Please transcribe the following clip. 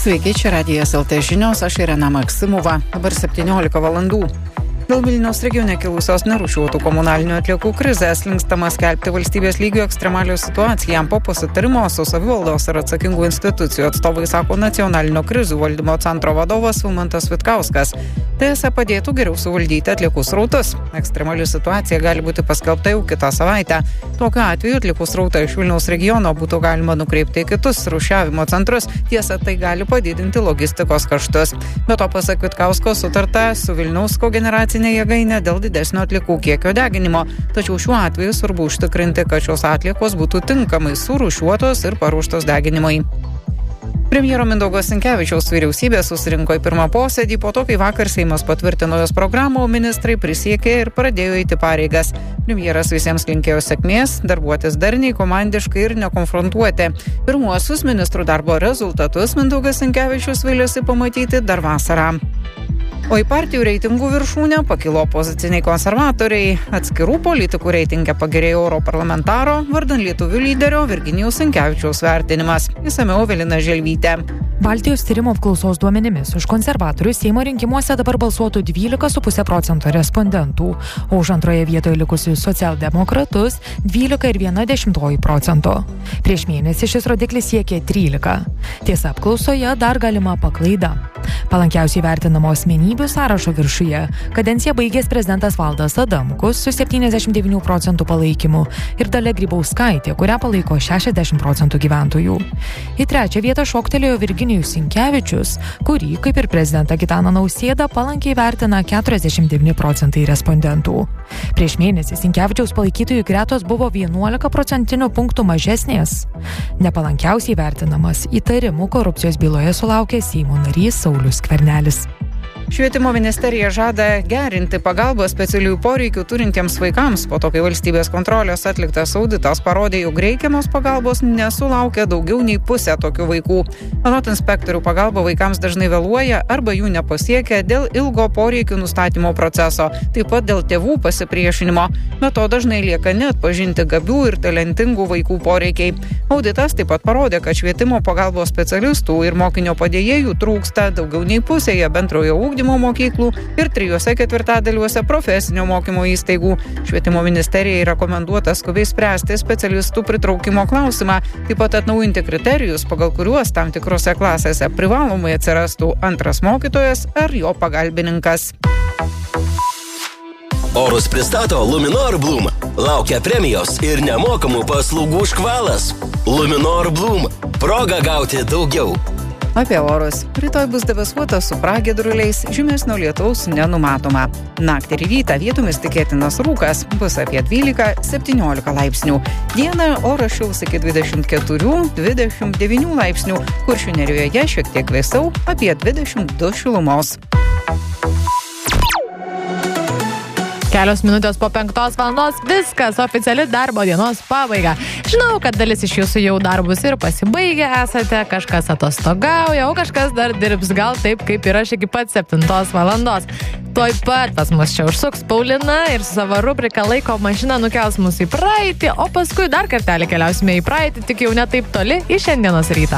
Sveiki, čia Radijas LT žinios, aš Irena Maksimova, dabar 17 valandų. Dėl Vilniaus regione kilusios nerūšiuotų komunalinių atliekų krizės linkstama skelbti valstybės lygių ekstremalią situaciją. Po pasitarimo su savivaldos ir atsakingų institucijų atstovai, sako Nacionalinio krizių valdymo centro vadovas Vilmantas Vitkauskas. Tai padėtų geriau suvaldyti atliekų srautus. Ekstremali situacija gali būti paskelbta jau kitą savaitę. Tokiu atveju atliekų srautą iš Vilniaus regiono būtų galima nukreipti į kitus rūšiavimo centrus. Tiesa, tai gali padidinti logistikos kaštus. Be to, pasak Vitkausko, sutarta su Vilniaus kogeneracinė jėgainė dėl didesnio atliekų kiekio deginimo. Tačiau šiuo atveju svarbu užtikrinti, kad šios atliekos būtų tinkamai surūšiuotos ir paruoštos deginimui. Premjero Mindaugo Sinkevičiaus vyriausybė susirinko į pirmą posėdį po to, kai vakar Seimas patvirtino jos programą, o ministrai prisiekė ir pradėjo eiti pareigas. Premjeras visiems linkėjo sėkmės, darbuotis darniai, komandiškai ir nekonfrontuoti. Pirmuosius ministrų darbo rezultatus Mindaugas Sinkevičius viliasi pamatyti dar vasarą. O į partijų reitingų viršūnę pakilo opoziciniai konservatoriai. Atskirų politikų reitinge pagerėjo europarlamentaro vardan lietuvių lyderio Virginijaus Sinkevičiaus vertinimas. Išsamiau Evelina Želvytė. Baltijos tyrimo apklausos duomenimis už konservatorius Seimo rinkimuose dabar balsuotų 12,5% respondentų, o už antroje vietoje likusius socialdemokratus 12,1%. Prieš mėnesį šis rodiklis siekė 13%. Tiesa, apklausoje dar galima paklaida. Palankiausiai vertinamo asmenybių sąrašo viršuje kadenciją baigęs prezidentas Valdas Adamkus su 79% palaikymu ir Dalia Grybauskaitė, kurią palaiko 60% gyventojų. Į trečią vietą šoktelėjo Virginijus Sinkevičius, kurį, kaip ir prezidentą Gitaną Nausėdą, palankiai vertina 49% respondentų. Prieš mėnesį Sinkevičiaus palaikytojų gretos buvo 11 procentinių punktų mažesnės. Nepalankiausiai vertinamas įtarimų korupcijos byloje sulaukė Seimo narys Saulius Skvernelis. Švietimo ministerija žada gerinti pagalbą specialiųjų poreikių turintiems vaikams. Po to, kai valstybės kontrolės atliktas auditas parodė, jog reikiamos pagalbos nesulaukia daugiau nei pusė tokių vaikų. Anot inspektorių, pagalba vaikams dažnai vėluoja arba jų nepasiekia dėl ilgo poreikių nustatymo proceso, taip pat dėl tėvų pasipriešinimo. Be to dažnai lieka neatpažinti gabių ir talentingų vaikų poreikiai. Auditas taip pat parodė, kad švietimo pagalbos specialistų ir mokinio padėjėjų trūksta daugiau nei pusėje bendrojo ugdymo mokyklų ir 3/4 profesinio mokymo įstaigų. Švietimo ministerijai rekomenduota skubiai spręsti specialistų pritraukimo klausimą, taip pat atnaujinti kriterijus, pagal kuriuos tam tikrose klasėse privalomai atsirastų antras mokytojas ar jo pagalbininkas. Orus pristato Luminor Bloom. Laukia premijos ir nemokamų paslaugų škvalas. Luminor Bloom. Proga gauti daugiau. Apie orus. Rytoj bus debesuota su pragiedruliais, žymesnio lietaus nenumatoma. Naktį ir rytą vietomis tikėtinas rūkas, bus apie 12-17 laipsnių. Dieną oras šils iki 24-29 laipsnių, Kuršių Nerijoje šiek tiek vėsiau, apie 22 šilumos. Kelios minutės po 5 valandos, viskas, oficiali darbo dienos pabaiga. Žinau, kad dalis iš jūsų jau darbus ir pasibaigę esate, kažkas atostogauja, o kažkas dar dirbs gal taip, kaip ir aš iki pat 7 valandos. Tuoj pat pas mus čia užsuks Paulina ir su savo rubrika Laiko mašina nukels mus į praeitį, o paskui dar kartelį keliausime į praeitį, tik jau ne taip toli, į šiandienos rytą.